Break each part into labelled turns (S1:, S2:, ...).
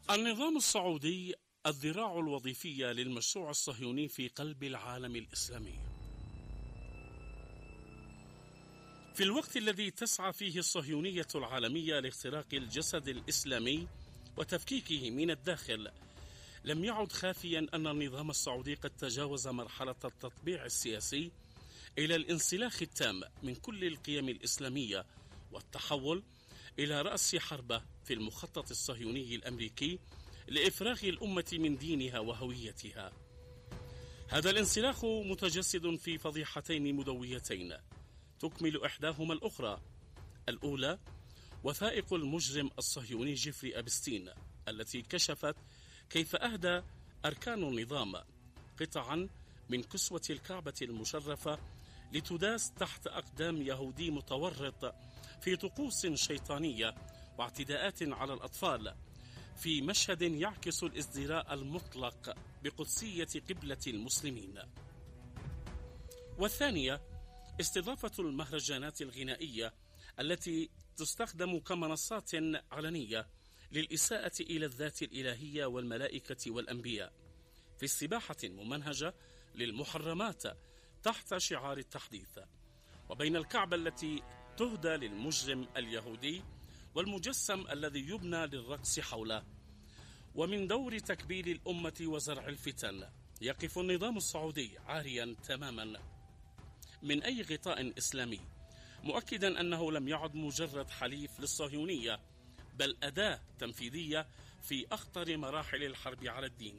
S1: النظام السعودي الذراع الوظيفية للمشروع الصهيوني في قلب العالم الإسلامي. في الوقت الذي تسعى فيه الصهيونية العالمية لاختراق الجسد الإسلامي وتفكيكه من الداخل، لم يعد خافيا أن النظام السعودي قد تجاوز مرحلة التطبيع السياسي إلى الانسلاخ التام من كل القيم الإسلامية والتحول إلى رأس حربة في المخطط الصهيوني الأمريكي لإفراغ الأمة من دينها وهويتها. هذا الانسلاخ متجسد في فضيحتين مدويتين تكمل إحداهما الأخرى. الأولى وثائق المجرم الصهيوني جيفري أبستين، التي كشفت كيف أهدى أركان النظام قطعا من كسوة الكعبة المشرفة لتداس تحت أقدام يهودي متورط في طقوس شيطانية واعتداءات على الأطفال، في مشهد يعكس الازدراء المطلق بقدسية قبلة المسلمين. والثانية استضافة المهرجانات الغنائية التي تستخدم كمنصات علنية للإساءة إلى الذات الإلهية والملائكة والأنبياء، في استباحة ممنهجة للمحرمات تحت شعار التحديث. وبين الكعبة التي تهدى للمجرم اليهودي والمجسم الذي يبنى للرقص حوله، ومن دور تكبيل الأمة وزرع الفتن، يقف النظام السعودي عاريا تماما من أي غطاء إسلامي، مؤكدا أنه لم يعد مجرد حليف للصهيونية، بل أداة تنفيذية في أخطر مراحل الحرب على الدين.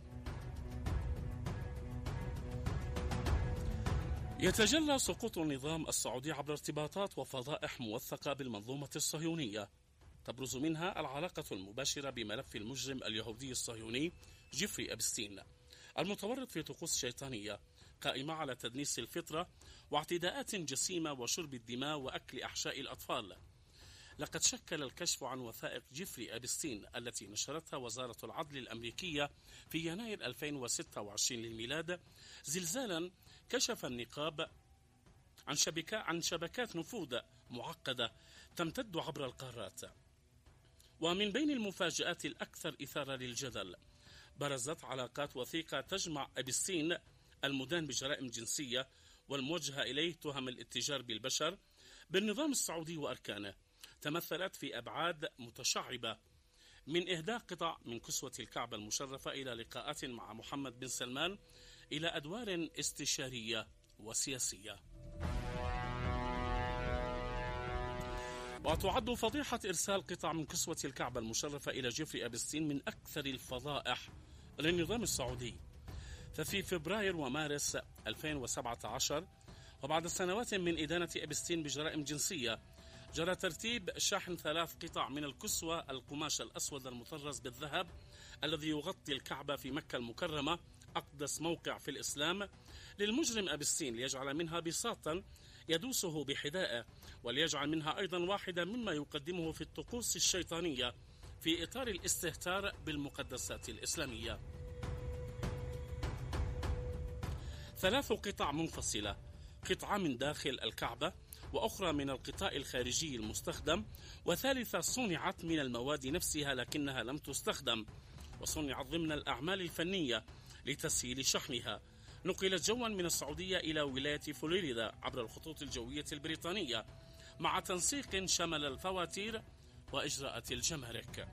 S1: يتجلى سقوط النظام السعودي عبر ارتباطات وفضائح موثقة بالمنظومة الصهيونية، تبرز منها العلاقة المباشرة بملف المجرم اليهودي الصهيوني جيفري أبستين، المتورط في طقوس شيطانية قائمة على تدنيس الفطرة واعتداءات جسيمة وشرب الدماء وأكل أحشاء الأطفال. لقد شكل الكشف عن وثائق جيفري أبستين التي نشرتها وزارة العدل الأمريكية في يناير 2026 للميلاد زلزالا كشف النقاب عن شبكات نفوذ معقدة تمتد عبر القارات. ومن بين المفاجآت الأكثر إثارة للجدل، برزت علاقات وثيقة تجمع أبستين المدان بجرائم جنسية والموجهة إليه تهم الاتجار بالبشر بالنظام السعودي وأركانه، تمثلت في أبعاد متشعبة، من إهداء قطع من كسوة الكعبة المشرفة إلى لقاءات مع محمد بن سلمان، إلى أدوار استشارية وسياسية. وتعد فضيحة إرسال قطع من كسوة الكعبة المشرفة إلى جيفري أبستين من أكثر الفضائح للنظام السعودي. ففي فبراير ومارس 2017، وبعد سنوات من إدانة أبستين بجرائم جنسية، جرى ترتيب شحن 3 قطع من الكسوة القماش الأسود المطرز بالذهب الذي يغطي الكعبة في مكة المكرمة، أقدس موقع في الإسلام، للمجرم أبستين ليجعل منها بساطا يدوسه بحذائه، وليجعل منها أيضا واحدة مما يقدمه في الطقوس الشيطانية في إطار الاستهتار بالمقدسات الإسلامية. 3 قطع منفصلة، قطعة من داخل الكعبة، وأخرى من الغطاء الخارجي المستخدم، وثالثة صنعت من المواد نفسها لكنها لم تستخدم، وصنعت ضمن الأعمال الفنية لتسهيل شحنها. نقلت جوا من السعودية إلى ولاية فلوريدا عبر الخطوط الجوية البريطانية، مع تنسيق شمل الفواتير وإجراءات الجمارك.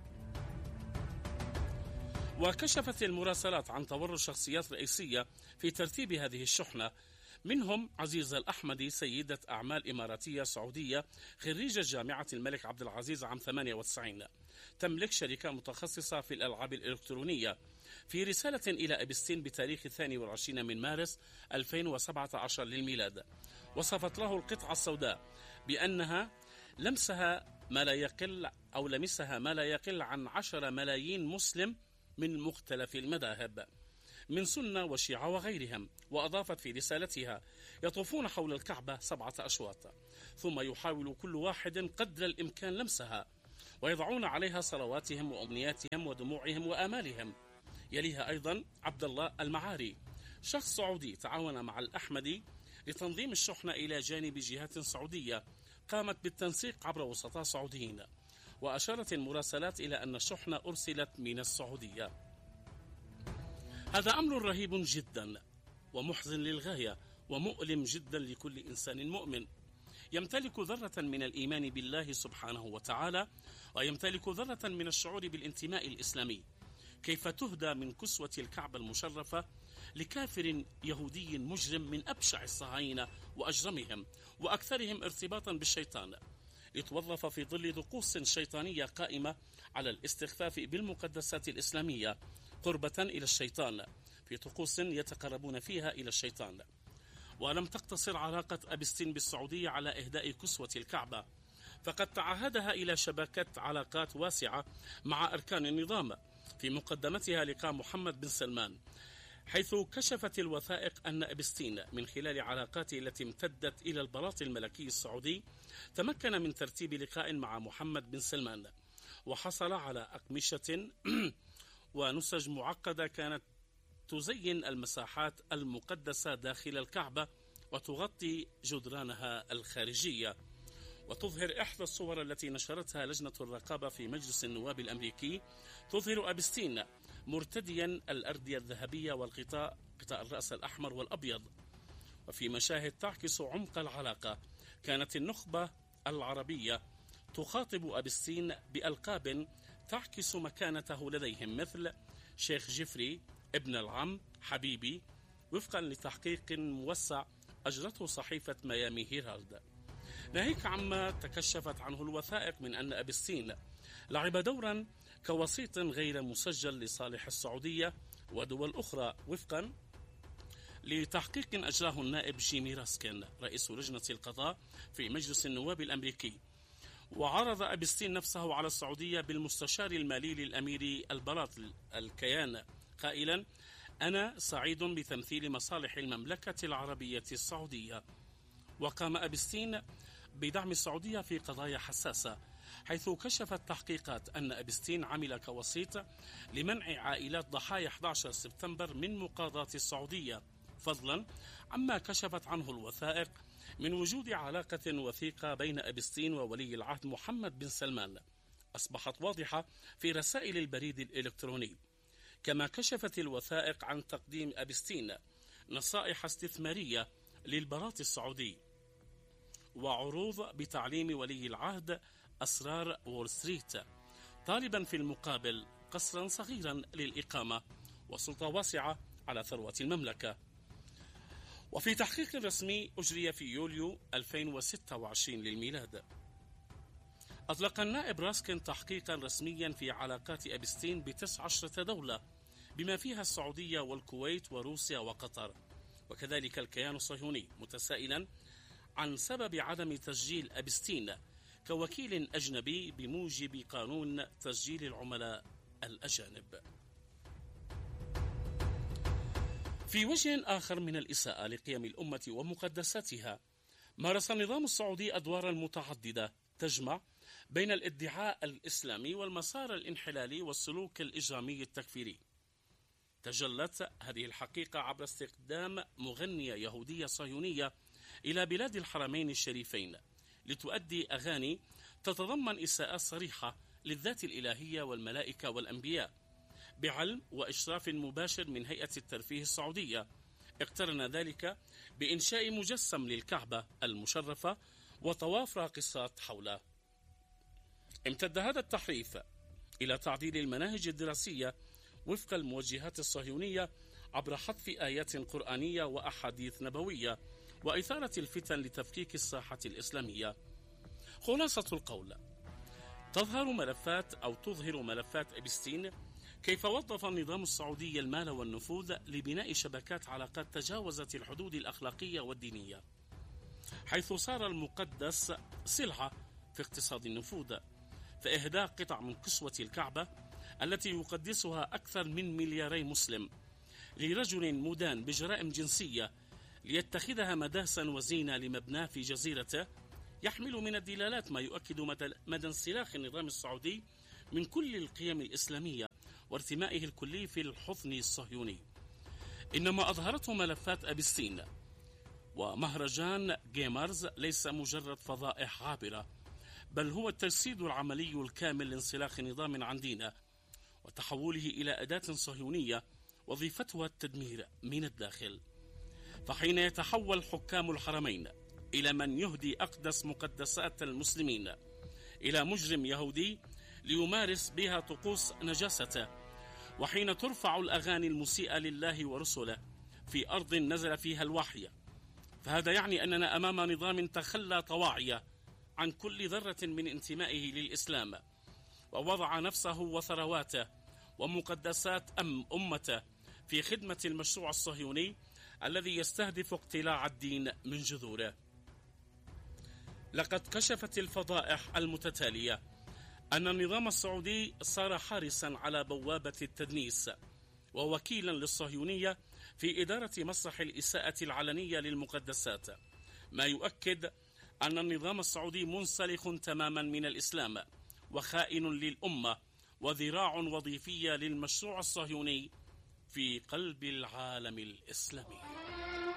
S1: وكشفت المراسلات عن تورط شخصيات رئيسية في ترتيب هذه الشحنة، منهم عزيزة الأحمدي، سيدة أعمال إماراتية سعودية خريجة جامعة الملك عبد العزيز عام 98، تملك شركة متخصصة في الألعاب الإلكترونية. في رسالة إلى أبستين بتاريخ 22 من مارس 2017 للميلاد، وصفت له القطعة السوداء بأنها لمسها ما لا يقل عن 10 ملايين مسلم من مختلف المذاهب، من سنة وشيعة وغيرهم. وأضافت في رسالتها: يطوفون حول الكعبة 7 أشواط، ثم يحاول كل واحد قدر الإمكان لمسها، ويضعون عليها صلواتهم وأمنياتهم ودموعهم وآمالهم. يليها أيضا عبد الله المعاري، شخص سعودي تعاون مع الأحمدي لتنظيم الشحنة إلى جانب جهات سعودية قامت بالتنسيق عبر وسطاء سعوديين. وأشارت المراسلات إلى أن الشحنة أرسلت من السعودية. هذا أمر رهيب جدا ومحزن للغاية ومؤلم جدا لكل إنسان مؤمن يمتلك ذرة من الإيمان بالله سبحانه وتعالى ويمتلك ذرة من الشعور بالانتماء الإسلامي. كيف تهدى من كسوة الكعبة المشرفة لكافر يهودي مجرم من أبشع الصهاينة وأجرمهم وأكثرهم ارتباطا بالشيطان، لتوظف في ظل طقوس شيطانية قائمة على الاستخفاف بالمقدسات الإسلامية قربة إلى الشيطان، في طقوس يتقربون فيها إلى الشيطان. ولم تقتصر علاقة أبستين بالسعودية على إهداء كسوة الكعبة، فقد تعهدها إلى شبكة علاقات واسعة مع أركان النظام، في مقدمتها لقاء محمد بن سلمان، حيث كشفت الوثائق أن أبستين من خلال علاقاته التي امتدت إلى البلاط الملكي السعودي تمكن من ترتيب لقاء مع محمد بن سلمان، وحصل على أقمشة ونسج معقدة كانت تزين المساحات المقدسة داخل الكعبة وتغطي جدرانها الخارجية. وتظهر إحدى الصور التي نشرتها لجنة الرقابة في مجلس النواب الأمريكي تظهر أبستين مرتديا الأردية الذهبية والغطاء الرأس الأحمر والأبيض. وفي مشاهد تعكس عمق العلاقة كانت النخبة العربية تخاطب أبستين بألقاب تعكس مكانته لديهم، مثل شيخ جيفري، ابن العم، حبيبي، وفقا لتحقيق موسع أجرته صحيفة ميامي هيرالد. ناهيك عما تكشفت عنه الوثائق من أن أبستين لعب دورا كوسيط غير مسجل لصالح السعودية ودول أخرى، وفقا لتحقيق أجراه النائب جيمي راسكين رئيس لجنة القضاء في مجلس النواب الأمريكي. وعرض أبستين نفسه على السعودية بالمستشار المالي للأمير البلاط الكيان قائلا: أنا سعيد بتمثيل مصالح المملكة العربية السعودية. وقام أبستين بدعم السعودية في قضايا حساسة، حيث كشفت تحقيقات أن أبستين عمل كوسيط لمنع عائلات ضحايا 11 سبتمبر من مقاضاة السعودية، فضلا عما كشفت عنه الوثائق من وجود علاقة وثيقة بين أبستين وولي العهد محمد بن سلمان أصبحت واضحة في رسائل البريد الإلكتروني. كما كشفت الوثائق عن تقديم أبستين نصائح استثمارية للبلاط السعودي وعروض بتعليم ولي العهد أسرار وول ستريت، طالبا في المقابل قصرا صغيرا للإقامة وسلطة واسعة على ثروة المملكة. وفي تحقيق رسمي أجري في يوليو 2026 للميلاد، أطلق النائب راسكين تحقيقا رسميا في علاقات أبستين ب19 دولة بما فيها السعودية والكويت وروسيا وقطر، وكذلك الكيان الصهيوني، متسائلا عن سبب عدم تسجيل أبستين كوكيل أجنبي بموجب قانون تسجيل العملاء الأجانب. في وجه آخر من الإساءة لقيم الأمة ومقدساتها، مارس النظام السعودي أدوارا متعددة تجمع بين الادعاء الإسلامي والمسار الانحلالي والسلوك الإجرامي التكفيري. تجلت هذه الحقيقة عبر استخدام مغنية يهودية صهيونية إلى بلاد الحرمين الشريفين لتؤدي أغاني تتضمن إساءات صريحة للذات الإلهية والملائكة والأنبياء، بعلم وإشراف مباشر من هيئة الترفيه السعودية. اقترن ذلك بإنشاء مجسم للكعبة المشرفة وطواف راقصات حوله. امتد هذا التحريف إلى تعديل المناهج الدراسية وفق الموجهات الصهيونية عبر حذف آيات قرآنية وأحاديث نبوية وإثارة الفتن لتفكيك الساحة الإسلامية. خلاصة القول: تظهر ملفات أبستين كيف وظف النظام السعودي المال والنفوذ لبناء شبكات علاقات تجاوزت الحدود الأخلاقية والدينية، حيث صار المقدس سلعة في اقتصاد النفوذ. فإهداء قطع من كسوة الكعبة التي يقدسها أكثر من 2 مليار مسلم لرجل مدان بجرائم جنسية ليتخذها مداسا وزينة لمبناه في جزيرته يحمل من الدلالات ما يؤكد مدى انسلاخ النظام السعودي من كل القيم الإسلامية وارتمائه الكلي في الحضن الصهيوني. إنما أظهرته ملفات أبستين ومهرجان جيمرز ليس مجرد فضائح عابرة، بل هو التجسيد العملي الكامل لانسلاخ نظام عن دينه وتحوله إلى أداة صهيونية وظيفتها التدمير من الداخل. فحين يتحول حكام الحرمين إلى من يهدي أقدس مقدسات المسلمين إلى مجرم يهودي ليمارس بها طقوس نجاسته، وحين ترفع الأغاني المسيئة لله ورسله في أرض نزل فيها الوحي، فهذا يعني أننا أمام نظام تخلى طواعية عن كل ذرة من انتمائه للإسلام، ووضع نفسه وثرواته ومقدسات أمته في خدمة المشروع الصهيوني الذي يستهدف اقتلاع الدين من جذوره. لقد كشفت الفضائح المتتالية أن النظام السعودي صار حارسا على بوابة التدنيس ووكيلا للصهيونية في إدارة مسرح الإساءة العلنية للمقدسات، ما يؤكد أن النظام السعودي منسلخ تماما من الإسلام وخائن للأمة وذراع وظيفية للمشروع الصهيوني في قلب العالم الإسلامي.